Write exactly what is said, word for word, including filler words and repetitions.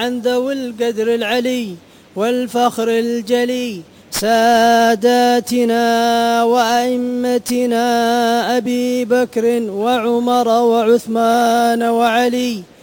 عن ذوي القدر العلي والفخر الجلي ساداتنا وأئمتنا أبي بكر وعمر وعثمان وعلي